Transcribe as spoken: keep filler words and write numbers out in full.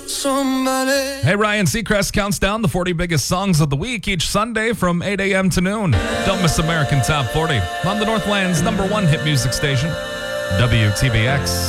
somebody. Hey, Ryan Seacrest counts down the forty biggest songs of the week each Sunday from eight a.m. to noon. Don't miss American Top forty on the Northland's number one hit music station, W T B X.